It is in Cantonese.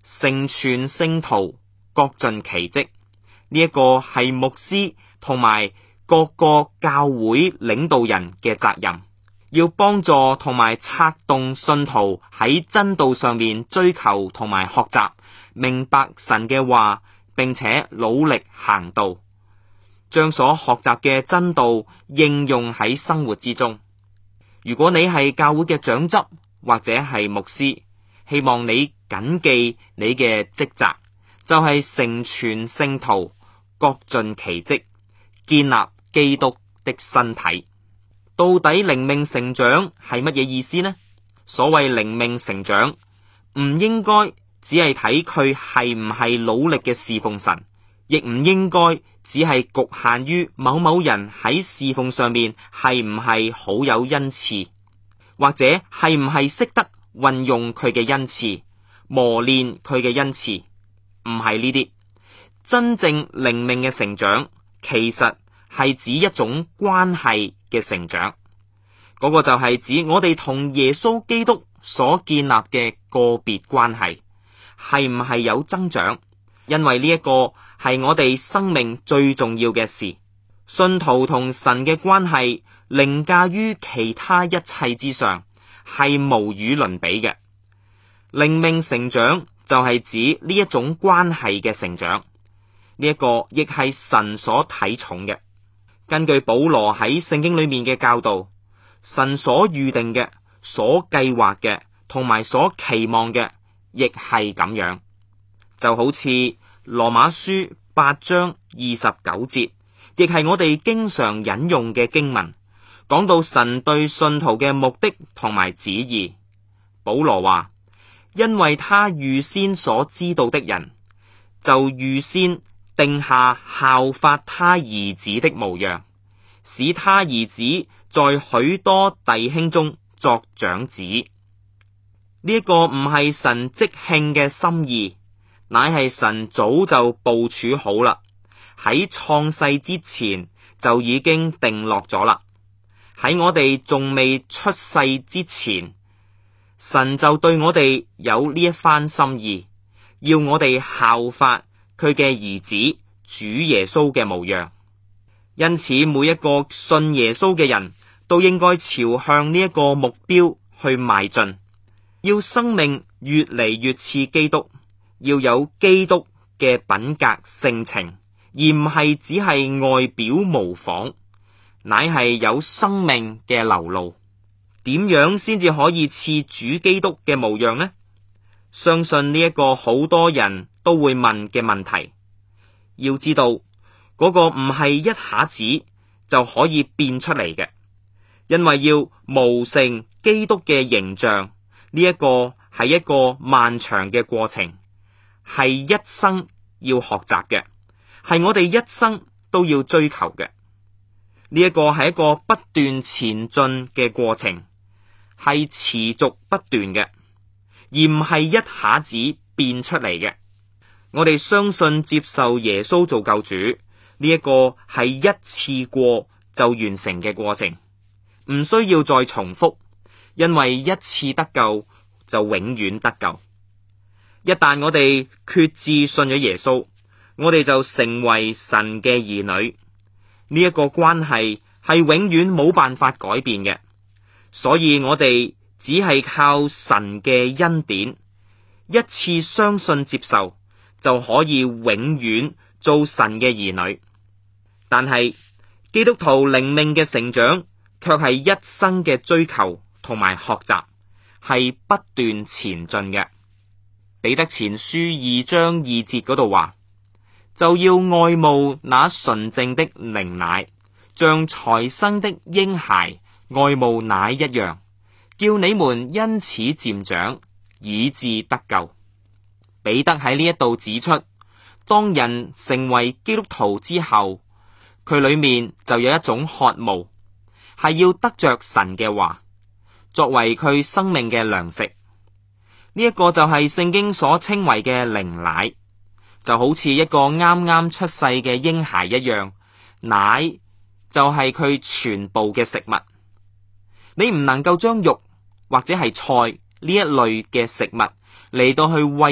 成全聖徒，各盡其職。呢一個係牧師同埋各個教會領導人嘅責任，要幫助同埋策動信徒喺真道上面追求同埋學習，明白神嘅話，並且努力行道，將所學習嘅真道應用喺生活之中。如果你係教會嘅長執或者係牧師，希望你謹記你嘅職責，就係成全聖徒，各盡其職，建立基督的身體。到底靈命成長係乜嘢意思呢？所謂靈命成長，唔應該只係睇佢係唔係努力嘅侍奉神，亦唔應該只係局限於某某人喺侍奉上面係唔係好有恩賜，或者係唔係識得運用佢嘅恩賜，磨練佢嘅恩賜。唔係呢啲。真正靈命嘅成長，其實係指一種關係嘅成長，嗰個就係指我哋同耶穌基督所建立嘅個別關係係唔係有增長，因為呢一個係我哋生命最重要嘅事。信徒同神嘅關係凌駕於其他一切之上，係無與倫比嘅。靈命成長就係指呢一種關係嘅成長，呢一個亦係神所睇重嘅。根據保羅喺聖經裏面嘅教導，神所預定嘅、所計劃嘅同埋所期望嘅，亦係咁樣。就好似羅馬書8章29節，亦係我哋經常引用嘅經文，講到神對信徒嘅目的同埋旨意。保羅話，因為他預先所知道的人，就預先定下效法他兒子的模樣，使他兒子在許多弟兄中作長子。呢一個唔係神即興嘅心意，乃係神早就部署好啦，喺創世之前就已經定落咗啦。喺我哋仲未出世之前，神就對我哋有呢一番心意，要我哋效法佢嘅兒子主耶穌嘅模樣。因此每一個信耶穌嘅人都應該朝向呢一個目標去邁進，要生命越嚟越似基督，要有基督嘅品格性情，而唔係只係外表模仿，乃係有生命嘅流露。點樣先至可以似主基督嘅模樣呢？相信呢一個好多人都會問嘅問題。要知道嗰個唔係一下子就可以變出嚟嘅，因為要模成基督嘅形象，呢一個係一個漫長嘅過程，係一生要學習嘅，係我哋一生都要追求嘅。呢一個係一個不斷前進嘅過程，係持續不斷嘅，而唔係一下子變出嚟嘅。我哋相信接受耶穌做救主，呢一個係一次過就完成嘅過程，唔需要再重複，因為一次得救就永遠得救。一旦我哋決志信咗耶穌，我哋就成為神嘅兒女，呢一個關係係永遠冇辦法改變嘅。所以我哋只係靠神嘅恩典，一次相信接受，就可以永遠做神嘅兒女。但係基督徒靈命嘅成長卻係一生嘅追求同埋學習，係不斷前進嘅。彼得前書2章2節嗰度話，就要愛慕那純正的靈奶，像才生的嬰孩愛慕奶一樣，叫你們因此漸長，以致得救。彼得喺呢一度指出，當人成為基督徒之後，佢裏面就有一種渴慕，係要得着神嘅話，作為佢生命嘅糧食。呢一個就係聖經所稱為嘅靈奶，就好似一個啱啱出世嘅嬰孩一樣，奶就係佢全部嘅食物。你唔能夠將肉或者係菜呢一類嘅食物嚟到去餵